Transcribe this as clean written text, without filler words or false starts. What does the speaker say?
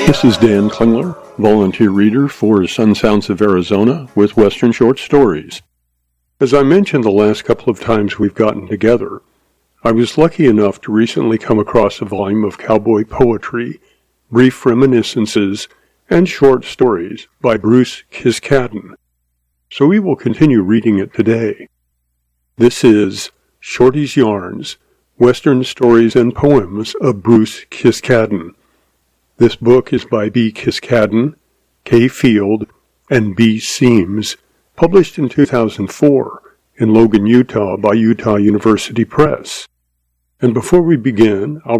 This is Dan Klingler, volunteer reader for Sun Sounds of Arizona with Western Short Stories. As I mentioned the last couple of times we've gotten together, I was lucky enough to recently come across a volume of cowboy poetry, brief reminiscences, and short stories by Bruce Kiskaddon. So we will continue reading it today. This is Shorty's Yarns, Western Stories and Poems of Bruce Kiskaddon. This book is by B. Kiskaddon, K. Field, and B. Seams, published in 2004 in Logan, Utah by Utah University Press. And before we begin, I'll